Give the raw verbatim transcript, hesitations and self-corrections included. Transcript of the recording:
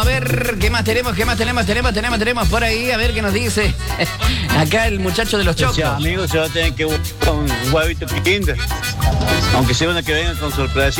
A ver, ¿qué más tenemos? ¿Qué más tenemos? Tenemos, tenemos, tenemos por ahí. A ver qué nos dice. Acá el muchacho de los chocos. Amigos, se va a tener que buscar un huevito Kinder. Aunque sea una que venga con sorpresa.